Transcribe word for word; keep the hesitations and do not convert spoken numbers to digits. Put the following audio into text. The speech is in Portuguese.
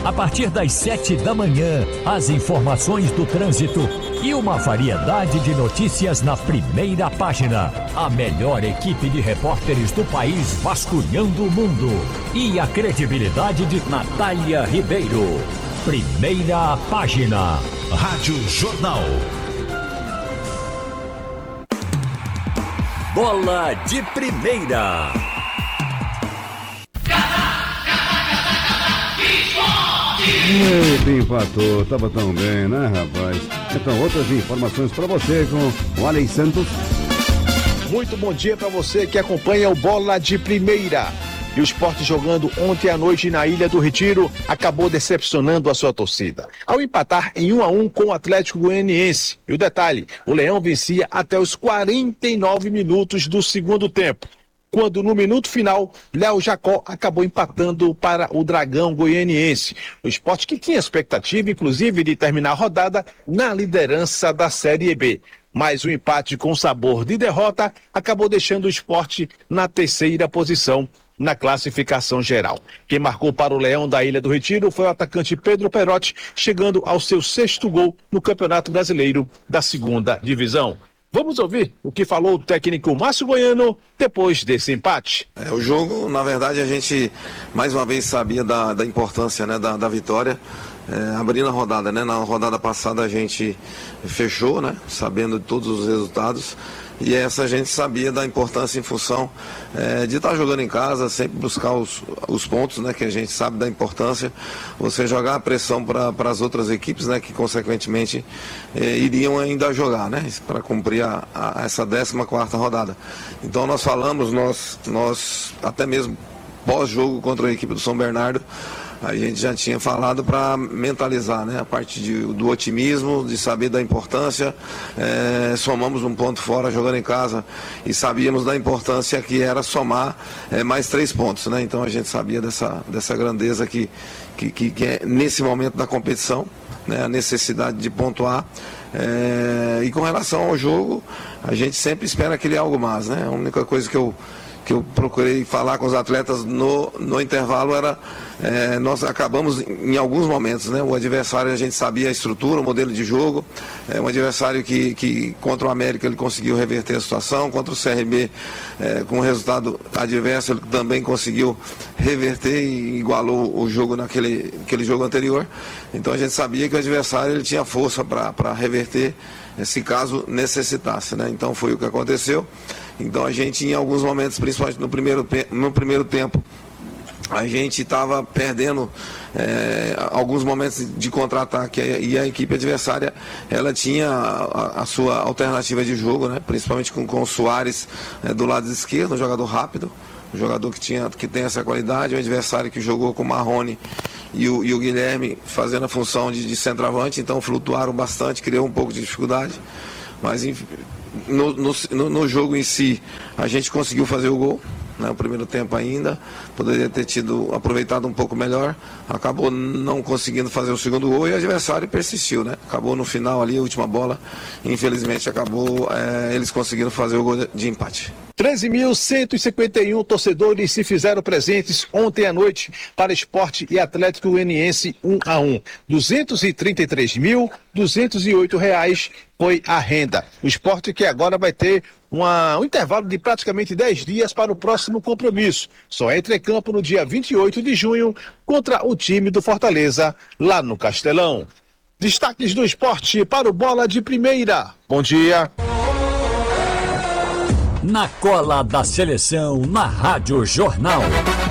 A partir das sete da manhã, as informações do trânsito e uma variedade de notícias na primeira página. A melhor equipe de repórteres do país vasculhando o mundo. E a credibilidade de Natália Ribeiro. Primeira página. Rádio Jornal. Bola de Primeira. Eita, empatou, tava tão bem, né, rapaz? Então, outras informações para você com o Alex Santos. Muito bom dia para você que acompanha o Bola de Primeira. E o Sport, jogando ontem à noite na Ilha do Retiro, acabou decepcionando a sua torcida, ao empatar em um a um com o Atlético Goianiense. E o detalhe, o Leão vencia até os quarenta e nove minutos do segundo tempo, quando no minuto final, Léo Jacó acabou empatando para o Dragão Goianiense. O Sport que tinha expectativa, inclusive, de terminar a rodada na liderança da Série B. Mas o empate com sabor de derrota acabou deixando o Sport na terceira posição na classificação geral. Quem marcou para o Leão da Ilha do Retiro foi o atacante Pedro Perotti, chegando ao seu sexto gol no Campeonato Brasileiro da segunda divisão. Vamos ouvir o que falou o técnico Márcio Goiano depois desse empate. É, o jogo, na verdade, a gente mais uma vez sabia da, da importância, né, da, da vitória, é, abrindo a rodada, né? Na rodada passada a gente fechou, né, sabendo de todos os resultados. E essa a gente sabia da importância em função é, de estar jogando em casa, sempre buscar os, os pontos, né, que a gente sabe da importância, você jogar a pressão para as outras equipes, né, que consequentemente é, iriam ainda jogar, né, para cumprir a, a, essa décima quarta rodada. Então nós falamos, nós, nós até mesmo pós-jogo contra a equipe do São Bernardo, a gente já tinha falado para mentalizar, né, a parte de, do otimismo, de saber da importância. É, somamos um ponto fora jogando em casa e sabíamos da importância que era somar é, mais três pontos, né? Então a gente sabia dessa, dessa grandeza que, que, que, que é nesse momento da competição, né, a necessidade de pontuar. É, e com relação ao jogo, a gente sempre espera aquele algo mais, né? A única coisa que eu que eu procurei falar com os atletas no, no intervalo era, é, nós acabamos em alguns momentos, né? O adversário, a gente sabia a estrutura, o modelo de jogo, é um adversário que, que contra o América ele conseguiu reverter a situação, contra o C R B, é, com o resultado adverso ele também conseguiu reverter e igualou o jogo naquele aquele jogo anterior. Então a gente sabia que o adversário ele tinha força para reverter, se caso necessitasse, né? Então foi o que aconteceu. Então a gente, em alguns momentos, principalmente no primeiro, no primeiro tempo, a gente estava perdendo é, alguns momentos de contra-ataque e a equipe adversária ela tinha a, a sua alternativa de jogo, né? Principalmente com, com o Soares é, do lado esquerdo, um jogador rápido, um jogador que, tinha, que tem essa qualidade, um adversário que jogou com o Marrone e o, e o Guilherme fazendo a função de, de centroavante, então flutuaram bastante, criou um pouco de dificuldade, mas enfim, No, no, no jogo em si, a gente conseguiu fazer o gol, né, o primeiro tempo ainda, poderia ter tido aproveitado um pouco melhor, acabou não conseguindo fazer o segundo gol e o adversário persistiu, né, acabou no final ali, a última bola, infelizmente acabou, é, eles conseguiram fazer o gol de empate. treze mil cento e cinquenta e um torcedores se fizeram presentes ontem à noite para Sport e Atlético Goianiense um a um. duzentos e trinta e três mil, duzentos e oito reais foi a renda. O Sport que agora vai ter uma, um intervalo de praticamente dez dias para o próximo compromisso. Só entra em campo no dia vinte e oito de junho contra o time do Fortaleza, lá no Castelão. Destaques do Sport para o Bola de Primeira. Bom dia. Na cola da seleção, na Rádio Jornal.